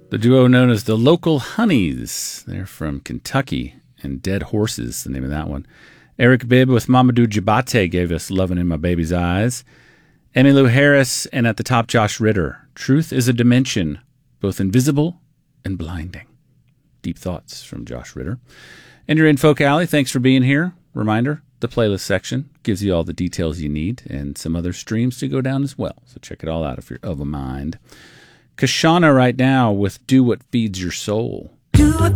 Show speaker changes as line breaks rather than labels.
The duo known as the Local Honeys. They're from Kentucky, and Dead Horses, the name of that one. Eric Bibb with Mamadou Djabate gave us Lovin' in My Baby's Eyes. Emmylou Harris, and at the top, Josh Ritter. Truth is a Dimension, both invisible and blinding. Deep thoughts from Josh Ritter. And you're in Folk Alley. Thanks for being here. Reminder, the playlist section gives you all the details you need and some other streams to go down as well. So check it all out if you're of a mind. Kashana right now with Do What Feeds Your Soul.
Do what